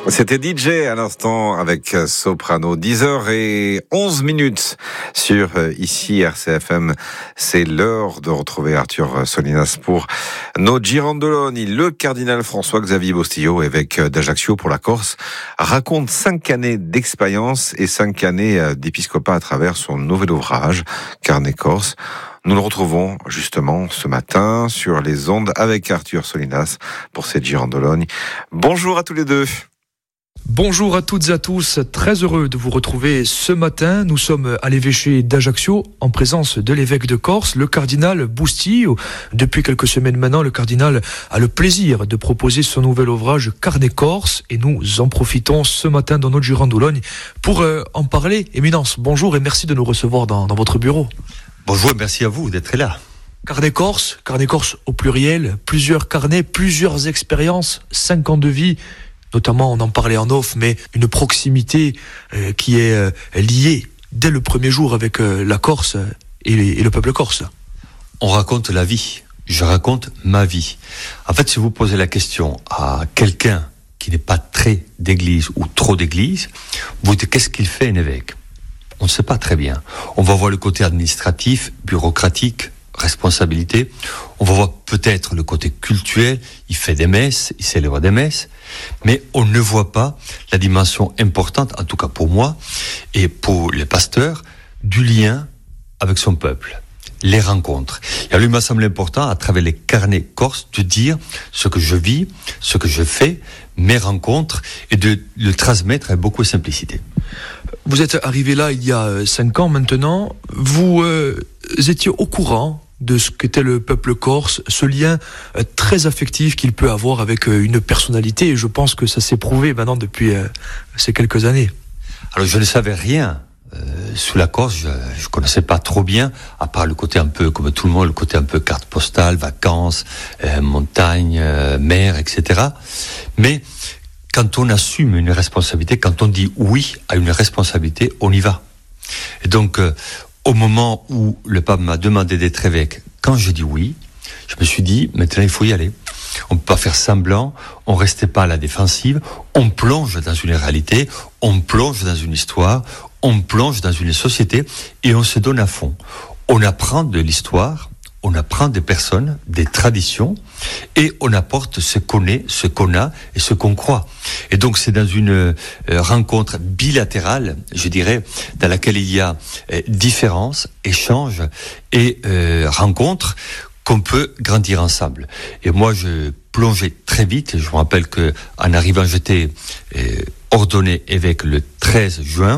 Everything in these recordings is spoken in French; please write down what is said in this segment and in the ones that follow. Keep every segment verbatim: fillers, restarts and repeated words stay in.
C'était D J à l'instant avec Soprano. dix heures onze minutes sur ici R C F M. C'est l'heure de retrouver Arthur Solinas pour nos Girandoloni. Le cardinal François-Xavier Bostillo, évêque d'Ajaccio pour la Corse, raconte cinq années d'expérience et cinq années d'épiscopat à travers son nouvel ouvrage, Carnet Corse. Nous le retrouvons justement ce matin sur les ondes avec Arthur Solinas pour cette Girandoloni. Bonjour à tous les deux. Bonjour à toutes et à tous, très heureux de vous retrouver ce matin. Nous sommes à l'évêché d'Ajaccio en présence de l'évêque de Corse, le cardinal Bostillo. Depuis quelques semaines maintenant, le cardinal a le plaisir de proposer son nouvel ouvrage Carnet Corse et nous en profitons ce matin dans notre Girandoloni pour euh, en parler. Éminence, bonjour et merci de nous recevoir dans, dans votre bureau. Bonjour et merci à vous d'être là. Carnet Corse, Carnet Corse au pluriel, plusieurs carnets, plusieurs expériences, cinq ans de vie. Notamment, on en parlait en off, mais une proximité euh, qui est euh, liée dès le premier jour avec euh, la Corse et, et le peuple corse. On raconte la vie. Je raconte ma vie. En fait, si vous posez la question à quelqu'un qui n'est pas très d'église ou trop d'église, vous dites qu'est-ce qu'il fait un évêque ? On ne sait pas très bien. On va voir le côté administratif, bureaucratique, responsabilité. On va voir peut-être le côté cultuel. Il fait des messes, il célèbre des messes. Mais on ne voit pas la dimension importante, en tout cas pour moi, et pour les pasteurs, du lien avec son peuple. Les rencontres. Et alors, il m'a semblé important, à travers les carnets corses, de dire ce que je vis, ce que je fais, mes rencontres, et de le transmettre avec beaucoup de simplicité. Vous êtes arrivé là il y a cinq ans maintenant. Vous euh, étiez au courant de ce qu'était le peuple corse, ce lien euh, très affectif qu'il peut avoir avec euh, une personnalité, et je pense que ça s'est prouvé maintenant depuis euh, ces quelques années. Alors je ne savais rien euh, sous la Corse, je ne connaissais pas trop bien, à part le côté un peu, comme tout le monde, le côté un peu carte postale, vacances, euh, montagne, euh, mer, et cetera. Mais quand on assume une responsabilité, quand on dit oui à une responsabilité, on y va. Et donc, euh, au moment où le pape m'a demandé d'être évêque, quand j'ai dit oui, je me suis dit, maintenant il faut y aller. On ne peut pas faire semblant, on ne restait pas à la défensive, on plonge dans une réalité, on plonge dans une histoire, on plonge dans une société et on se donne à fond. On apprend de l'histoire, on apprend des personnes, des traditions, et on apporte ce qu'on est, ce qu'on a et ce qu'on croit. Et donc c'est dans une euh, rencontre bilatérale, je dirais, dans laquelle il y a euh, différence, échange et euh, rencontre, qu'on peut grandir ensemble. Et moi, je plongeais très vite. Je me rappelle que en arrivant, j'étais euh, ordonné évêque le treize juin,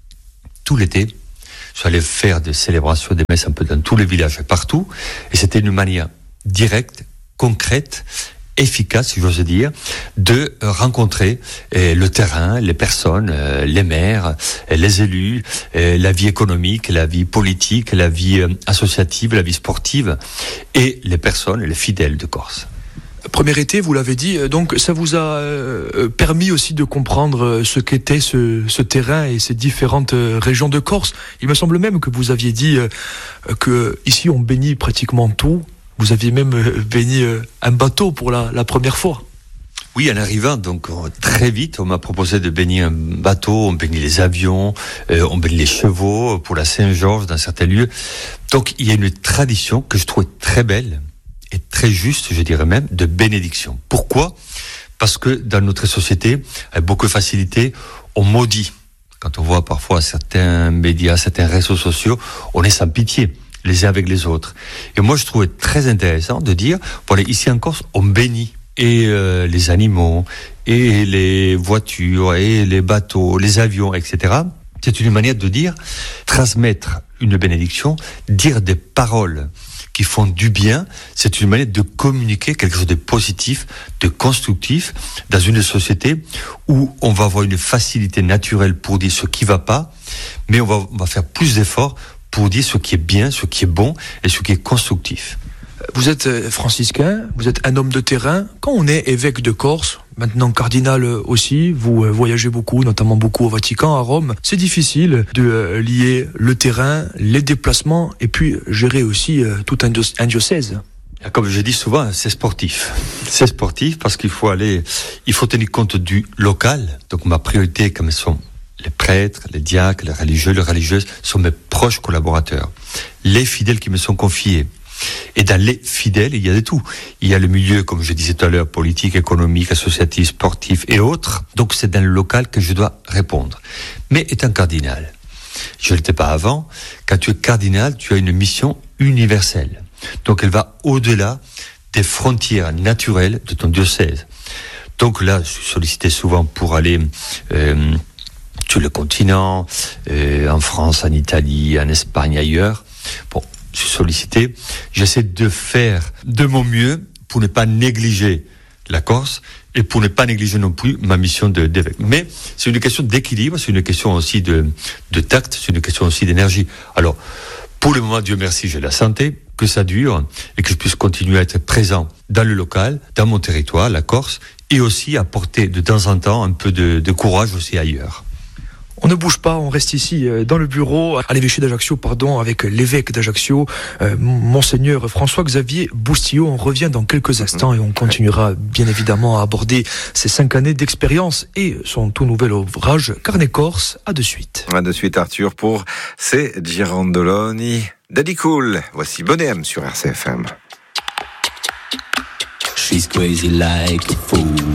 tout l'été. J'allais faire des célébrations, des messes un peu dans tous les villages et partout. Et c'était une manière directe, concrète, efficace, si j'ose dire, de rencontrer euh, le terrain, les personnes, euh, les maires, euh, les élus, euh, la vie économique, la vie politique, la vie euh, associative, la vie sportive, et les personnes, les fidèles de Corse. Premier été, vous l'avez dit, donc ça vous a euh, permis aussi de comprendre ce qu'était ce, ce terrain et ces différentes euh, régions de Corse. Il me semble même que vous aviez dit euh, que ici on bénit pratiquement tout. Vous aviez même euh, béni euh, un bateau pour la, la première fois. Oui, en arrivant, donc très vite, on m'a proposé de bénir un bateau, on bénit les avions, euh, on bénit les chevaux pour la Saint-Georges dans certains lieux. Donc il y a une tradition que je trouvais très belle et très juste, je dirais même, de bénédiction. Pourquoi ? Parce que dans notre société, avec beaucoup de facilité, on maudit. Quand on voit parfois certains médias, certains réseaux sociaux, on est sans pitié les uns avec les autres. Et moi, je trouvais très intéressant de dire, voilà, ici en Corse, on bénit et euh, les animaux, et les voitures, et les bateaux, les avions, et cetera. C'est une manière de dire, transmettre une bénédiction, dire des paroles qui font du bien, c'est une manière de communiquer quelque chose de positif, de constructif, dans une société où on va avoir une facilité naturelle pour dire ce qui va pas, mais on va, on va faire plus d'efforts pour dire ce qui est bien, ce qui est bon et ce qui est constructif. Vous êtes franciscain, vous êtes un homme de terrain. Quand on est évêque de Corse, maintenant cardinal aussi, vous voyagez beaucoup, notamment beaucoup au Vatican, à Rome, c'est difficile de lier le terrain, les déplacements et puis gérer aussi tout un diocèse. Comme je dis souvent, c'est sportif. C'est sportif parce qu'il faut aller, il faut tenir compte du local. Donc ma priorité, comme sont les prêtres, les diacres, les religieux, les religieuses, sont mes proches collaborateurs. Les fidèles qui me sont confiés. Et dans les fidèles, il y a de tout. Il y a le milieu, comme je disais tout à l'heure, politique, économique, associatif, sportif et autres. Donc c'est dans le local que je dois répondre. Mais étant cardinal, je ne l'étais pas avant, quand tu es cardinal, tu as une mission universelle. Donc elle va au-delà des frontières naturelles de ton diocèse. Donc là, je suis sollicité souvent pour aller euh, sur le continent, euh, en France, en Italie, en Espagne, ailleurs. Bon, je suis sollicité. J'essaie de faire de mon mieux pour ne pas négliger la Corse et pour ne pas négliger non plus ma mission de, d'évêque. Mais c'est une question d'équilibre, c'est une question aussi de, de tact, c'est une question aussi d'énergie. Alors, pour le moment, Dieu merci, j'ai la santé, que ça dure et que je puisse continuer à être présent dans le local, dans mon territoire, la Corse, et aussi apporter de temps en temps un peu de, de courage aussi ailleurs. On ne bouge pas, on reste ici dans le bureau à l'évêché d'Ajaccio, pardon, avec l'évêque d'Ajaccio, euh, Monseigneur François-Xavier Boustillot. On revient dans quelques instants et on continuera bien évidemment à aborder ces cinq années d'expérience et son tout nouvel ouvrage Carnet Corse. À de suite. À de suite Arthur pour ces Girandoloni. Daddy Cool, voici Bonnet M sur R C F M. She's crazy like a fool.